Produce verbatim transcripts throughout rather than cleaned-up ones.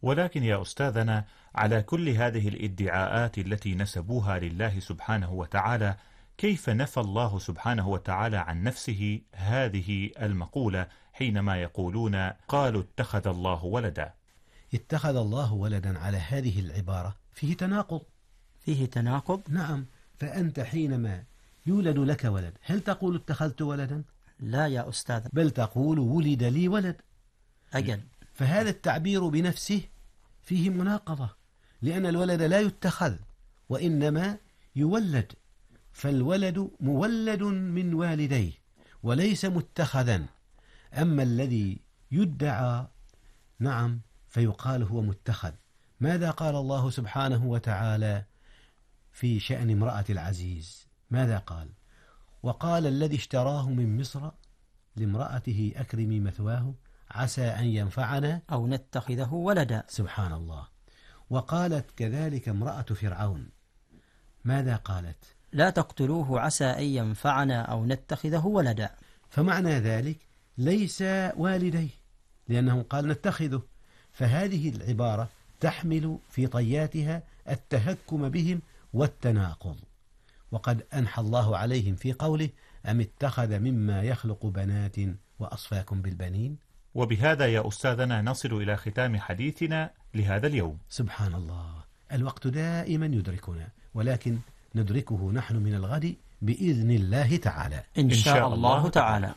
ولكن يا أستاذنا، على كل هذه الادعاءات التي نسبوها لله سبحانه وتعالى، كيف نفى الله سبحانه وتعالى عن نفسه هذه المقولة حينما يقولون قالوا اتخذ الله ولدا؟ اتخذ الله ولدا على هذه العبارة فيه تناقض. فيه تناقض؟ نعم. فأنت حينما يولد لك ولد هل تقول اتخذت ولدا؟ لا يا أستاذ، بل تقول ولد لي ولد. أجل. فهذا التعبير بنفسه فيه مناقضة، لأن الولد لا يتخذ وإنما يولد، فالولد مولد من والديه وليس متخذا. أما الذي يدعى نعم فيقال هو متخذ. ماذا قال الله سبحانه وتعالى في شأن امرأة العزيز؟ ماذا قال؟ وقال الذي اشتراه من مصر لامرأته أكرمي مثواه عسى أن ينفعنا أو نتخذه ولدا. سبحان الله. وقالت كذلك امرأة فرعون، ماذا قالت؟ لا تقتلوه عسى أن ينفعنا أو نتخذه ولدا. فمعنى ذلك ليس والديه، لأنه قال نتخذه. فهذه العبارة تحمل في طياتها التهكم بهم والتناقض. وقد أنحى الله عليهم في قوله أم اتخذ مما يخلق بنات وأصفاكم بالبنين. وبهذا يا أستاذنا نصل إلى ختام حديثنا لهذا اليوم. سبحان الله، الوقت دائما يدركنا، ولكن ندركه نحن من الغد بإذن الله تعالى إن شاء الله تعالى.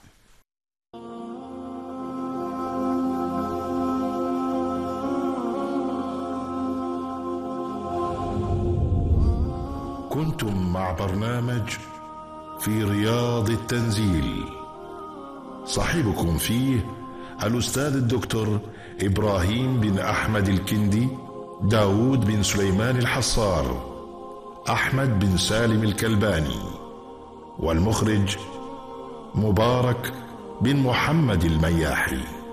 كنتم مع برنامج في رياض التنزيل، صاحبكم فيه الأستاذ الدكتور إبراهيم بن أحمد الكندي، داود بن سليمان الحصار، أحمد بن سالم الكلباني، والمخرج مبارك بن محمد المياحي.